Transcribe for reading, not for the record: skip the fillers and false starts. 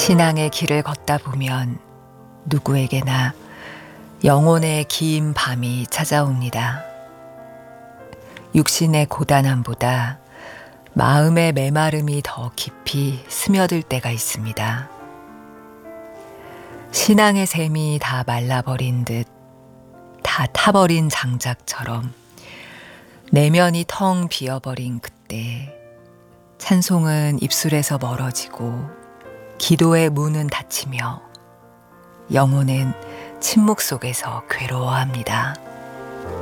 신앙의 길을 걷다 보면 누구에게나 영혼의 긴 밤이 찾아옵니다. 육신의 고단함보다 마음의 메마름이 더 깊이 스며들 때가 있습니다. 신앙의 샘이 다 말라버린 듯 다 타버린 장작처럼 내면이 텅 비어버린 그때 찬송은 입술에서 멀어지고 기도의 문은 닫히며 영혼은 침묵 속에서 괴로워합니다.